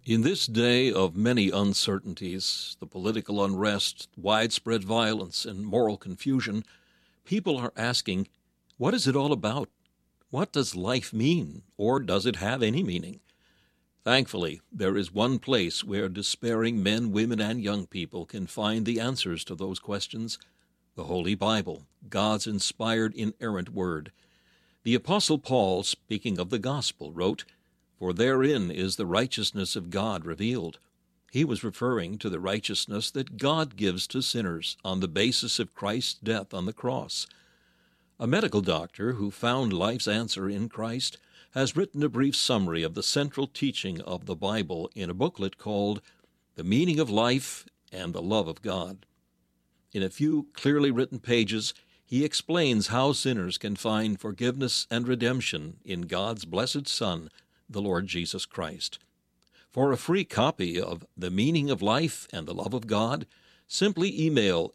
In this day of many uncertainties, the political unrest, widespread violence, and moral confusion, people are asking, what is it all about? What does life mean, or does it have any meaning? Thankfully, there is one place where despairing men, women, and young people can find the answers to those questions: the Holy Bible, God's inspired, inerrant word. The Apostle Paul, speaking of the gospel, wrote, "For therein is the righteousness of God revealed." He was referring to the righteousness that God gives to sinners on the basis of Christ's death on the cross. A medical doctor who found life's answer in Christ has written a brief summary of the central teaching of the Bible in a booklet called The Meaning of Life and the Love of God. In a few clearly written pages, he explains how sinners can find forgiveness and redemption in God's blessed Son, the Lord Jesus Christ. For a free copy of The Meaning of Life and the Love of God, simply email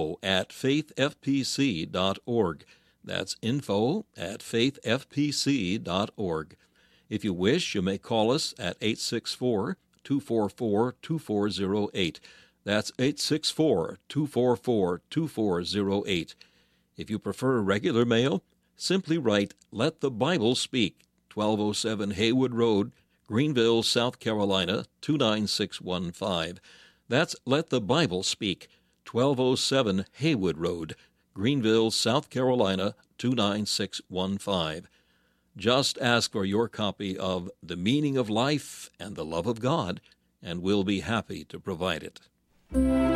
info@faithfpc.org. That's info@faithfpc.org. If you wish, you may call us at 864-244-2408. That's 864-244-2408. If you prefer regular mail, simply write Let the Bible Speak, 1207 Haywood Road, Greenville, South Carolina, 29615. That's Let the Bible Speak, 1207 Haywood Road, Greenville, South Carolina, 29615. Just ask for your copy of The Meaning of Life and the Love of God, and we'll be happy to provide it.